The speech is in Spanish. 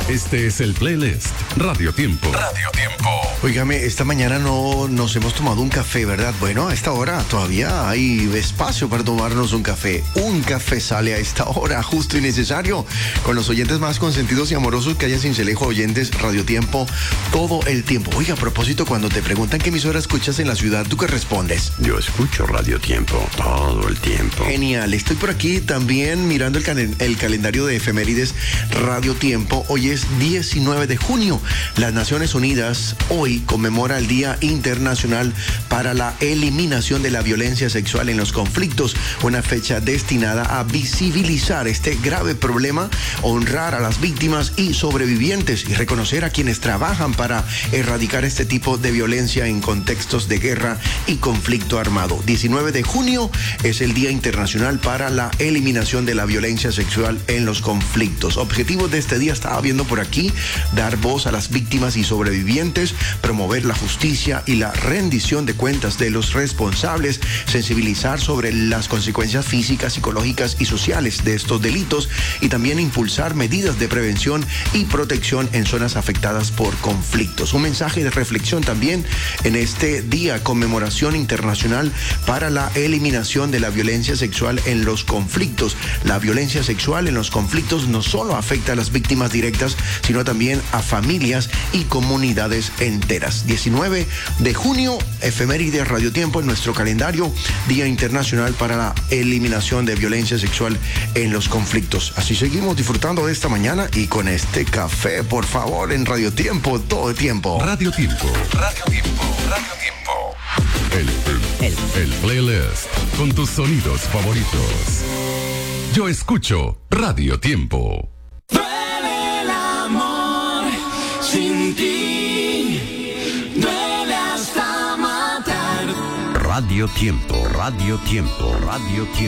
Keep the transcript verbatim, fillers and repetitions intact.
Este es el playlist Radio Tiempo. Radio Tiempo. Óigame, esta mañana no nos hemos tomado un café, ¿verdad? Bueno, a esta hora todavía hay espacio para tomarnos un café. Un café sale a esta hora, justo y necesario, con los oyentes más consentidos y amorosos que haya Cincelejo, oyentes Radio Tiempo todo el tiempo. Oiga, a propósito, cuando te preguntan qué emisora escuchas en la ciudad, ¿tú qué respondes? Yo escucho Radio Tiempo todo el tiempo. Genial, estoy por aquí también mirando el, cal- el calendario de efemérides Radio Tiempo. Hoy es diecinueve de junio. Las Naciones Unidas hoy conmemora el Día Internacional para la Eliminación de la Violencia Sexual en los Conflictos, una fecha destinada a visibilizar este grave problema, honrar a las víctimas y sobrevivientes y reconocer a quienes trabajan para erradicar este tipo de violencia en contextos de guerra y conflicto armado. diecinueve de junio es el Día Internacional para la Eliminación de la Violencia Sexual en los Conflictos. Objetivos de este día estaba viendo por aquí: dar voz a las víctimas y sobrevivientes, promover la justicia y la rendición de cuentas de los responsables, sensibilizar sobre las consecuencias físicas, psicológicas y sociales de estos delitos y también impulsar medidas de prevención y protección en zonas afectadas por conflictos. Un mensaje de reflexión también en este día, conmemoración internacional para la eliminación de la violencia sexual en los conflictos. La violencia sexual en los conflictos no solo afecta a las víctimas directas, sino también a familias y comunidades enteras. diecinueve de junio, efeméride Radio Tiempo en nuestro calendario, Día Internacional para la Eliminación de Violencia Sexual en los Conflictos. Así seguimos disfrutando de esta mañana y con este café, por favor, en Radio Tiempo, todo el tiempo. Radio Tiempo. Radio Tiempo. Radio Tiempo. El, el, el playlist con tus sonidos favoritos. Yo escucho Radio Tiempo. Duele el amor sin ti, duele hasta matar. Radio Tiempo, Radio Tiempo, Radio Tiempo.